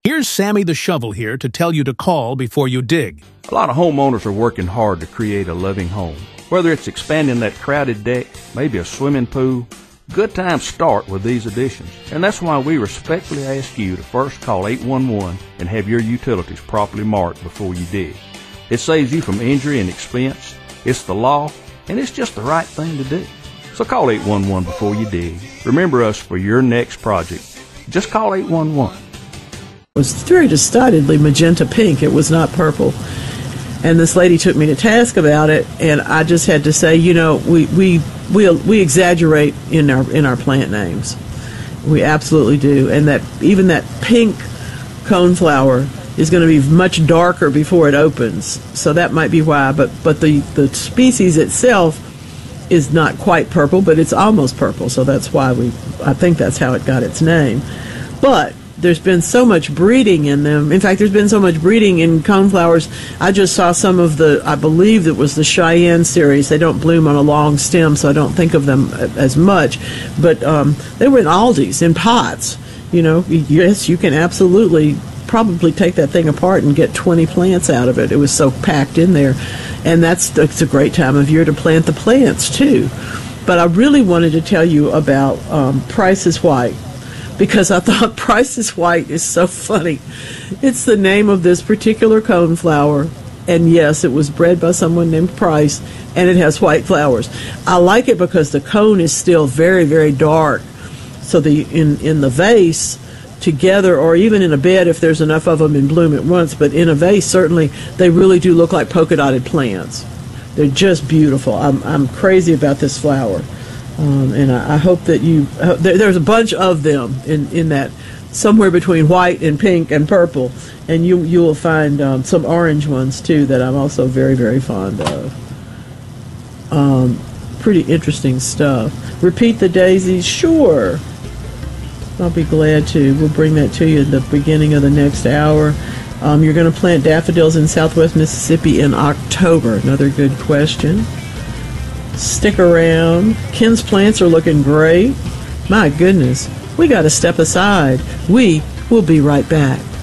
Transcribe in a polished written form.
Here's Sammy the Shovel here to tell you to call before you dig. A lot of homeowners are working hard to create a loving home. Whether it's expanding that crowded deck, maybe a swimming pool, good times start with these additions. And that's why we respectfully ask you to first call 811 and have your utilities properly marked before you dig. It saves you from injury and expense. It's the law, and it's just the right thing to do. So call 811 before you dig. Remember us for your next project. Just call 811. It was very decidedly magenta pink. It was not purple. And this lady took me to task about it, and I just had to say, you know, we exaggerate in our plant names. We absolutely do. And that even that pink coneflower is going to be much darker before it opens. So that might be why. But the species itself is not quite purple, but it's almost purple. So that's why I think that's how it got its name. But there's been so much breeding in them. In fact, there's been so much breeding in coneflowers. I just saw some of I believe it was the Cheyenne series. They don't bloom on a long stem, so I don't think of them as much. But they were in Aldi's, in pots. You know, yes, you can absolutely probably take that thing apart and get 20 plants out of it. It was so packed in there. And it's a great time of year to plant the plants, too. But I really wanted to tell you about Price is White, because I thought Price is White is so funny. It's the name of this particular coneflower, and yes, it was bred by someone named Price, and it has white flowers. I like it because the cone is still very, very dark. So in the vase, together, or even in a bed if there's enough of them in bloom at once, but in a vase, certainly, they really do look like polka-dotted plants. They're just beautiful. I'm crazy about this flower. And I hope that there's a bunch of them in that, somewhere between white and pink and purple, and you will find some orange ones too that I'm also very, very fond of. Pretty interesting stuff. Repeat the daisies, sure. I'll be glad to. We'll bring that to you at the beginning of the next hour. You're going to plant daffodils in Southwest Mississippi in October. Another good question. Stick around. Ken's plants are looking great. My goodness, we got to step aside. We will be right back.